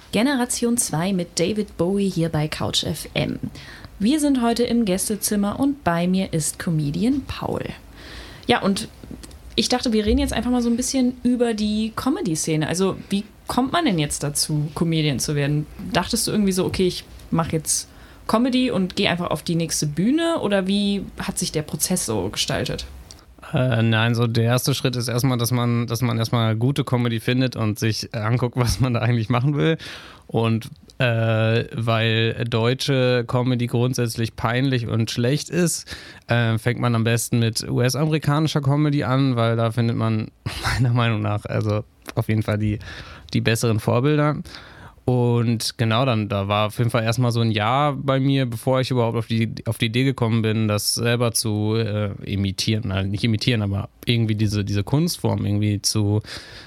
Generation 2 mit David Bowie hier bei Couch FM. Wir sind heute im Gästezimmer und bei mir ist Comedian Paul. Ja, und ich dachte, wir reden jetzt einfach mal so ein bisschen über die Comedy-Szene. Also wie kommt man denn jetzt dazu, Comedian zu werden? Dachtest du irgendwie so, okay, ich mache jetzt Comedy und gehe einfach auf die nächste Bühne? Oder wie hat sich der Prozess so gestaltet? Nein, so der erste Schritt ist erstmal, dass man erstmal gute Comedy findet und sich anguckt, was man da eigentlich machen will. Und weil deutsche Comedy grundsätzlich peinlich und schlecht ist, fängt man am besten mit US-amerikanischer Comedy an, weil da findet man meiner Meinung nach also auf jeden Fall die besseren Vorbilder. Und genau, da war auf jeden Fall erstmal so ein Jahr bei mir, bevor ich überhaupt auf die Idee gekommen bin, das selber zu imitieren. Also nicht imitieren, aber irgendwie diese Kunstform irgendwie zu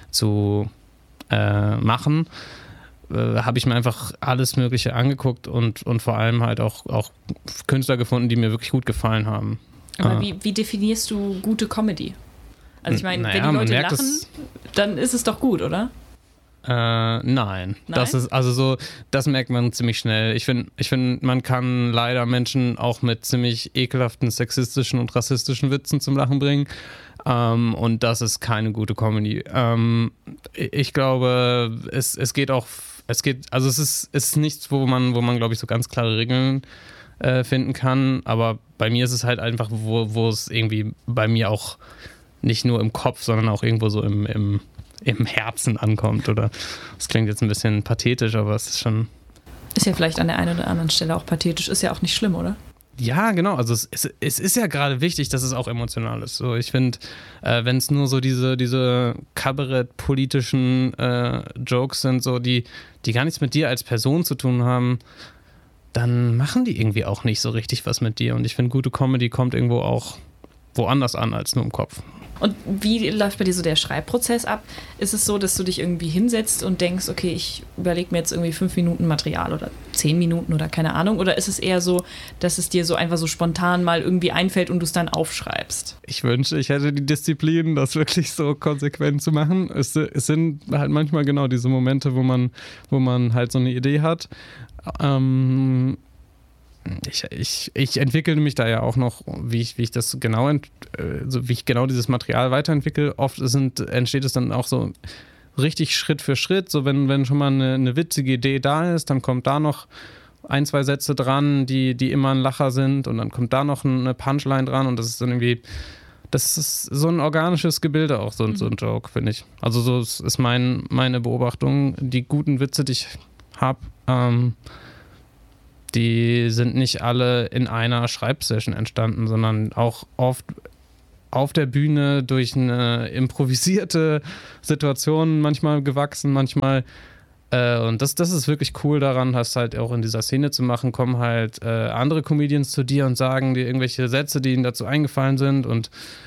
machen. Habe ich mir einfach alles Mögliche angeguckt und vor allem halt auch Künstler gefunden, die mir wirklich gut gefallen haben. Aber wie definierst du gute Comedy? Also ich meine, wenn die Leute lachen, dann ist es doch gut, oder? Nein. Das ist also so, das merkt man ziemlich schnell. Ich finde, man kann leider Menschen auch mit ziemlich ekelhaften sexistischen und rassistischen Witzen zum Lachen bringen. Und das ist keine gute Comedy. Ich glaube, es ist nichts, wo man, glaube ich, so ganz klare Regeln finden kann. Aber bei mir ist es halt einfach, wo es irgendwie bei mir auch nicht nur im Kopf, sondern auch irgendwo so im Herzen ankommt. Oder das klingt jetzt ein bisschen pathetisch, aber es ist schon... Ist ja vielleicht an der einen oder anderen Stelle auch pathetisch. Ist ja auch nicht schlimm, oder? Ja, genau. Also es ist ja gerade wichtig, dass es auch emotional ist. So, ich finde, wenn es nur so diese kabarettpolitischen Jokes sind, so die gar nichts mit dir als Person zu tun haben, dann machen die irgendwie auch nicht so richtig was mit dir. Und ich finde, gute Comedy kommt irgendwo auch woanders an als nur im Kopf. Und wie läuft bei dir so der Schreibprozess ab? Ist es so, dass du dich irgendwie hinsetzt und denkst, okay, ich überlege mir jetzt irgendwie 5 Minuten Material oder 10 Minuten oder keine Ahnung? Oder ist es eher so, dass es dir so einfach so spontan mal irgendwie einfällt und du es dann aufschreibst? Ich wünsche, ich hätte die Disziplin, das wirklich so konsequent zu machen. Es sind halt manchmal genau diese Momente, wo man halt so eine Idee hat. Ich entwickle mich da ja auch noch, wie ich das genau, wie ich genau dieses Material weiterentwickle. Oft entsteht es dann auch so richtig Schritt für Schritt. So wenn schon mal eine witzige Idee da ist, dann kommt da noch 1, 2 Sätze dran, die immer ein Lacher sind, und dann kommt da noch eine Punchline dran, und das ist dann irgendwie, das ist so ein organisches Gebilde auch, so ein Joke, finde ich. Also so ist meine Beobachtung. Die guten Witze, die ich habe, die sind nicht alle in einer Schreibsession entstanden, sondern auch oft auf der Bühne durch eine improvisierte Situation manchmal gewachsen, manchmal. Und das ist wirklich cool daran, das halt auch in dieser Szene zu machen. Kommen halt andere Comedians zu dir und sagen dir irgendwelche Sätze, die ihnen dazu eingefallen sind, und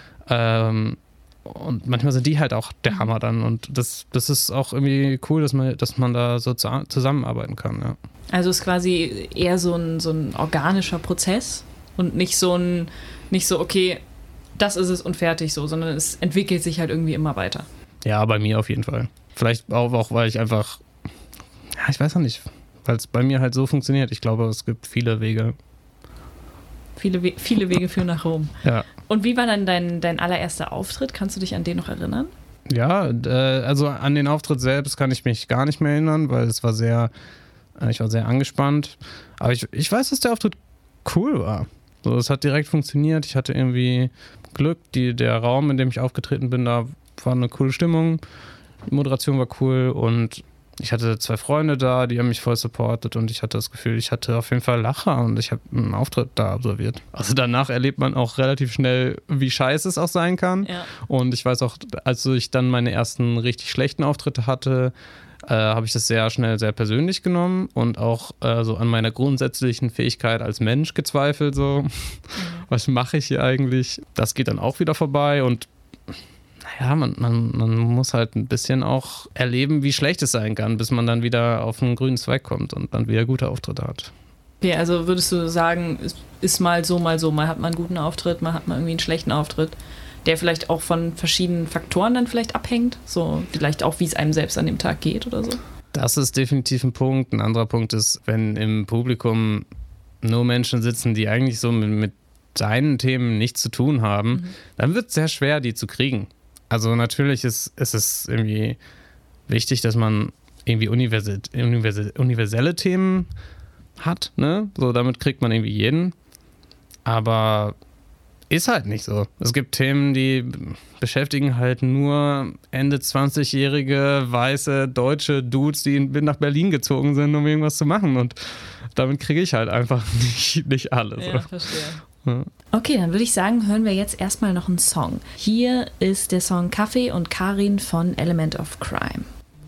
manchmal sind die halt auch der Hammer dann. Und das ist auch irgendwie cool, dass man da so zusammenarbeiten kann, ja. Also ist quasi eher so ein organischer Prozess und nicht so, okay, das ist es und fertig so, sondern es entwickelt sich halt irgendwie immer weiter. Ja, bei mir auf jeden Fall. Vielleicht auch, weil ich einfach, ja, ich weiß noch nicht, weil es bei mir halt so funktioniert. Ich glaube, es gibt viele Wege. Viele Wege führen nach Rom. Ja. Und wie war dann dein allererster Auftritt? Kannst du dich an den noch erinnern? Ja, also an den Auftritt selbst kann ich mich gar nicht mehr erinnern, weil ich war sehr angespannt. Aber ich weiß, dass der Auftritt cool war. So, es hat direkt funktioniert. Ich hatte irgendwie Glück. Der Raum, in dem ich aufgetreten bin, da war eine coole Stimmung. Die Moderation war cool, und ich hatte 2 Freunde da, die haben mich voll supportet, und ich hatte das Gefühl, ich hatte auf jeden Fall Lacher, und ich habe einen Auftritt da absolviert. Also danach erlebt man auch relativ schnell, wie scheiße es auch sein kann. Ja. Und ich weiß auch, als ich dann meine ersten richtig schlechten Auftritte hatte, habe ich das sehr schnell sehr persönlich genommen und auch so an meiner grundsätzlichen Fähigkeit als Mensch gezweifelt. So, was mache ich hier eigentlich? Das geht dann auch wieder vorbei, und naja, man muss halt ein bisschen auch erleben, wie schlecht es sein kann, bis man dann wieder auf einen grünen Zweig kommt und dann wieder gute Auftritte hat. Okay, also würdest du sagen, es ist mal so, mal hat man einen guten Auftritt, mal hat man irgendwie einen schlechten Auftritt, der vielleicht auch von verschiedenen Faktoren dann vielleicht abhängt, so vielleicht auch, wie es einem selbst an dem Tag geht oder so? Das ist definitiv ein Punkt. Ein anderer Punkt ist, wenn im Publikum nur Menschen sitzen, die eigentlich so mit deinen Themen nichts zu tun haben, dann wird es sehr schwer, die zu kriegen. Also natürlich ist es irgendwie wichtig, dass man irgendwie universelle Themen hat, ne? So, damit kriegt man irgendwie jeden. Aber ist halt nicht so. Es gibt Themen, die beschäftigen halt nur Ende 20-jährige, weiße, deutsche Dudes, die nach Berlin gezogen sind, um irgendwas zu machen. Und damit kriege ich halt einfach nicht alles. Ja, verstehe. Ja. Okay, dann würde ich sagen, hören wir jetzt erstmal noch einen Song. Hier ist der Song Kaffee und Karin von Element of Crime.